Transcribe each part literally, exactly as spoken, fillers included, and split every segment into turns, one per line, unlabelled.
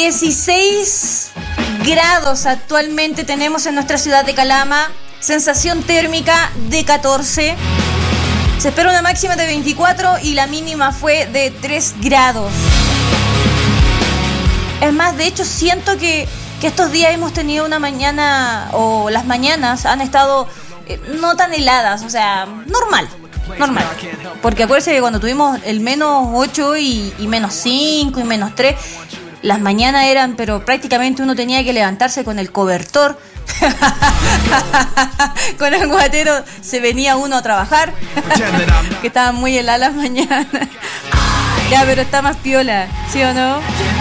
dieciséis grados actualmente tenemos en nuestra ciudad de Calama, sensación térmica de catorce, se espera una máxima de veinticuatro y la mínima fue de tres grados. Es más, de hecho siento que, que estos días hemos tenido una mañana, o las mañanas han estado eh, no tan heladas, o sea, normal. Normal, porque acuérdense que cuando tuvimos el menos ocho y, y menos cinco y menos tres, las mañanas eran, pero prácticamente uno tenía que levantarse con el cobertor, con el guatero se venía uno a trabajar, que estaban muy heladas las mañanas. Ya, pero está más piola, ¿sí o no?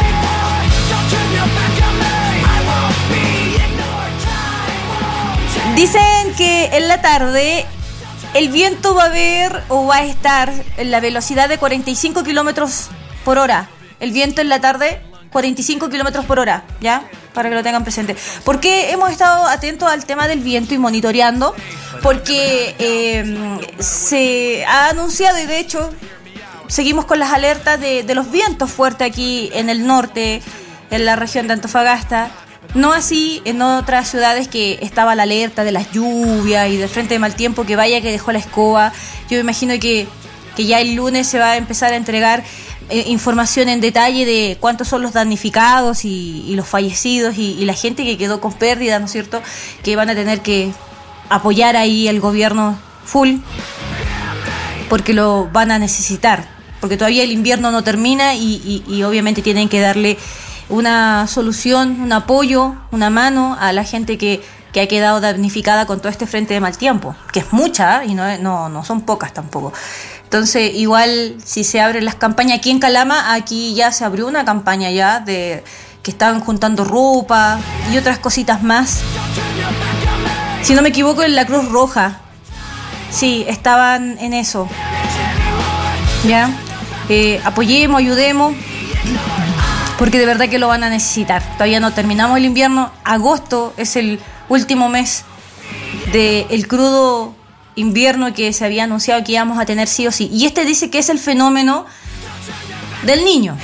Dicen que en la tarde el viento va a haber o va a estar en la velocidad de cuarenta y cinco kilómetros por hora. El viento en la tarde, cuarenta y cinco kilómetros por hora, ¿ya? Para que lo tengan presente. ¿Por qué hemos estado atentos al tema del viento y monitoreando? Porque eh, se ha anunciado, y de hecho seguimos con las alertas de, de los vientos fuertes aquí en el norte, en la región de Antofagasta. No así en otras ciudades que estaba la alerta de las lluvias y del frente de mal tiempo, que vaya que dejó la escoba. Yo me imagino que, que ya el lunes se va a empezar a entregar eh, información en detalle de cuántos son los damnificados y, y los fallecidos y, y la gente que quedó con pérdida, ¿no es cierto? Que van a tener que apoyar ahí el gobierno full, porque lo van a necesitar, porque todavía el invierno no termina y, y, y obviamente tienen que darle una solución, un apoyo, una mano a la gente que, que ha quedado damnificada con todo este frente de mal tiempo, que es mucha, ¿eh? y no, no, no son pocas tampoco. Entonces, igual si se abren las campañas aquí en Calama, aquí ya se abrió una campaña ya de que estaban juntando ropa y otras cositas más. Si no me equivoco, en la Cruz Roja, sí, estaban en eso. Ya, eh, apoyemos, ayudemos, porque de verdad que lo van a necesitar. Todavía no terminamos el invierno. Agosto es el último mes del crudo invierno que se había anunciado que íbamos a tener sí o sí. Y este dice que es el fenómeno del niño,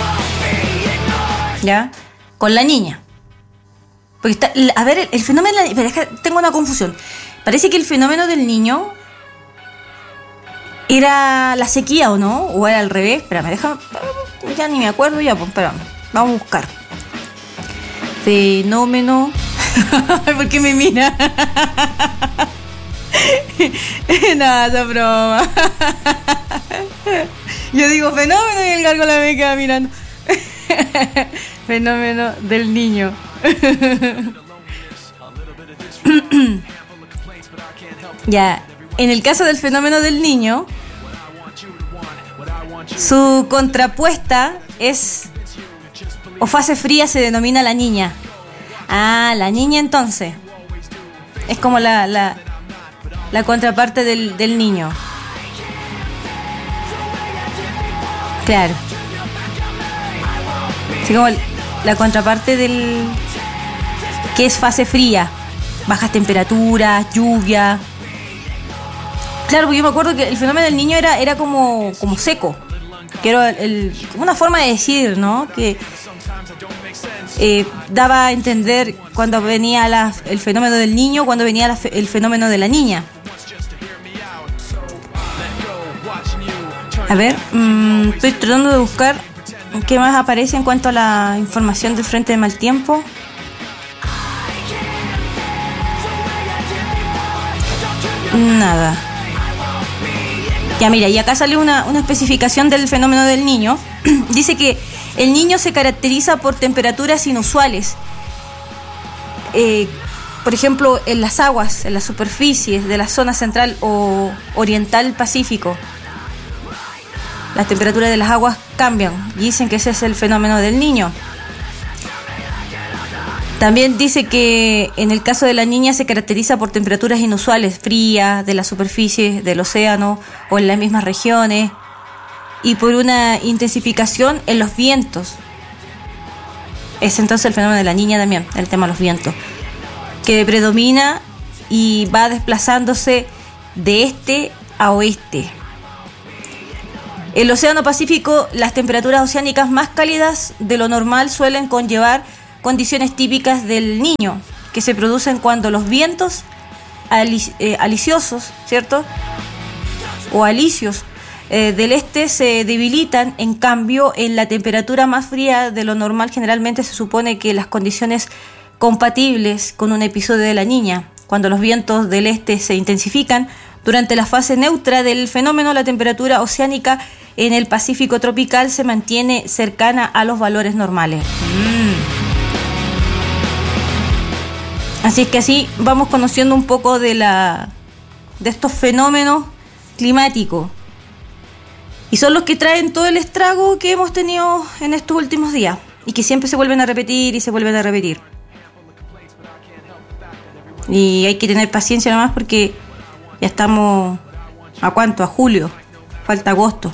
¿ya? Con la niña. Porque está, a ver, el, el fenómeno... Tengo una confusión. Parece que el fenómeno del niño era la sequía, ¿o no? ¿O era al revés? Espérame, déjame... Ya ni me acuerdo, ya, pues, espérame. Vamos a buscar. Fenómeno... ¿Por qué me mira? Nada, esa broma. Yo digo fenómeno y el gárgola me queda mirando. Fenómeno del niño. Ya, en el caso del fenómeno del niño, su contrapuesta es, o fase fría, se denomina la niña. Ah, la niña entonces es como la, la, la contraparte del, del niño. Claro. Así como la contraparte del... que es fase fría. Bajas temperaturas, lluvia. Claro, porque yo me acuerdo que el fenómeno del niño era, era como, como seco. Que era el, una forma de decir, ¿no? Que eh, daba a entender cuando venía la, el fenómeno del niño, cuando venía la, el fenómeno de la niña. A ver, mmm, estoy tratando de buscar qué más aparece en cuanto a la información del frente de mal tiempo. Nada. Ya mira, y acá sale una, una especificación del fenómeno del niño. Dice que el niño se caracteriza por temperaturas inusuales. Eh, por ejemplo, en las aguas, en las superficies de la zona central o oriental Pacífico. Las temperaturas de las aguas cambian y dicen que ese es el fenómeno del niño. También dice que en el caso de la niña se caracteriza por temperaturas inusuales, frías, de la superficie del océano o en las mismas regiones, y por una intensificación en los vientos. Es entonces el fenómeno de la niña también, el tema de los vientos, que predomina y va desplazándose de este a oeste. El Océano Pacífico, las temperaturas oceánicas más cálidas de lo normal suelen conllevar condiciones típicas del Niño, que se producen cuando los vientos alic- eh, aliciosos, ¿cierto? O alisios eh, del este se debilitan. En cambio, en la temperatura más fría de lo normal generalmente se supone que las condiciones compatibles con un episodio de la Niña, cuando los vientos del este se intensifican. Durante la fase neutra del fenómeno, la temperatura oceánica en el Pacífico tropical se mantiene cercana a los valores normales. Mm. Así es que así vamos conociendo un poco de la de estos fenómenos climáticos. Y son los que traen todo el estrago que hemos tenido en estos últimos días. Y que siempre se vuelven a repetir y se vuelven a repetir. Y hay que tener paciencia nomás porque ya estamos, ¿a cuánto? A julio. Falta agosto.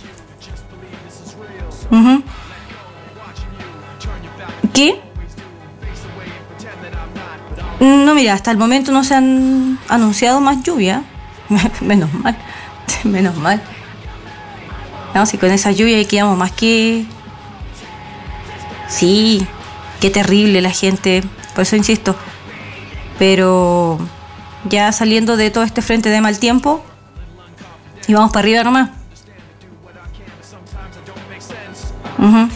Uh-huh. ¿Qué? No, mira, hasta el momento no se han anunciado más lluvia. Menos mal. Menos mal. No, si con esa lluvia quedamos más que... Sí, qué terrible la gente. Por eso insisto. Pero ya saliendo de todo este frente de mal tiempo y vamos para arriba nomás. Uh-huh.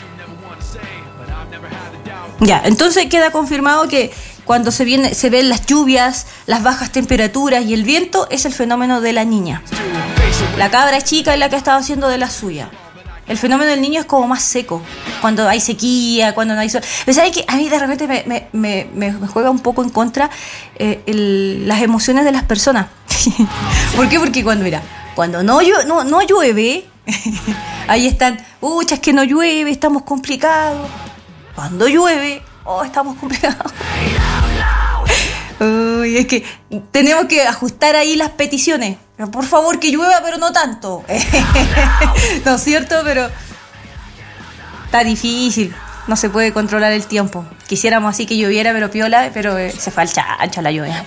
Ya, entonces queda confirmado que cuando se viene, se ven las lluvias, las bajas temperaturas y el viento, es el fenómeno de la Niña. La cabra chica es la que ha estado haciendo de la suya. El fenómeno del Niño es como más seco, cuando hay sequía, cuando no hay sol. Pero ¿sabes qué? A mí de repente me, me, me, me juega un poco en contra eh, el, las emociones de las personas. ¿Por qué? Porque cuando, mira, cuando no, no, no llueve, ahí están, ucha, es que no llueve, estamos complicados. Cuando llueve, oh, estamos complicados. Uy, es que tenemos que ajustar ahí las peticiones. Por favor, que llueva, pero no tanto. ¿No es cierto? Pero está difícil. No se puede controlar el tiempo. Quisiéramos así que lloviera, pero piola, pero eh, se fue al chancho la lluvia.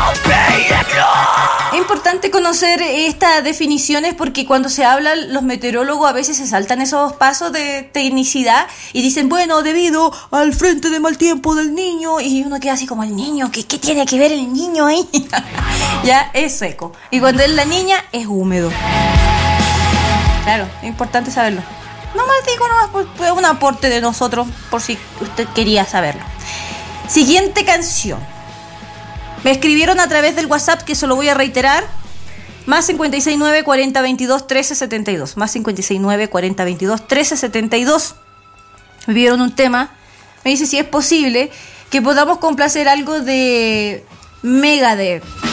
Es importante conocer estas definiciones porque cuando se habla, los meteorólogos a veces se saltan esos pasos de tecnicidad y dicen, bueno, debido al frente de mal tiempo del Niño, y uno queda así como, el Niño, ¿qué, qué tiene que ver el Niño ahí? Ya es seco. Y cuando es la Niña, es húmedo. Claro, es importante saberlo. No más digo, no, fue un aporte de nosotros, por si usted quería saberlo. Siguiente canción. Me escribieron a través del WhatsApp, que se lo voy a reiterar. Más cincuenta y seis nueve, cuarenta, veintidós, trece, setenta y dos. Más cincuenta y seis nueve, cuarenta, veintidós, trece, setenta y dos. Me pidieron un tema. Me dice si es posible que podamos complacer algo de Megadeth.